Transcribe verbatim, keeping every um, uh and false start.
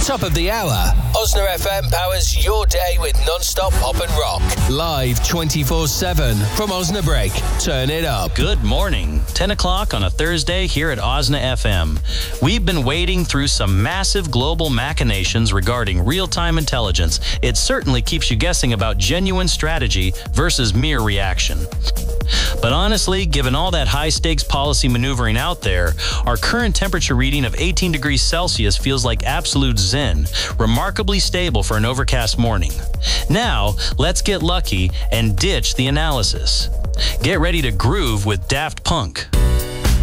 Top of the hour, Osna F M powers your day with non-stop pop and rock. Live twenty-four seven from Osnabrück. Turn it up. Good morning. ten o'clock on a Thursday here at Osna F M. We've been wading through some massive global machinations regarding real-time intelligence. It certainly keeps you guessing about genuine strategy versus mere reaction. But honestly, given all that high-stakes policy maneuvering out there, our current temperature reading of eighteen degrees Celsius feels like absolute zen, remarkably stable for an overcast morning. Now, let's get lucky and ditch the analysis. Get ready to groove with Daft Punk.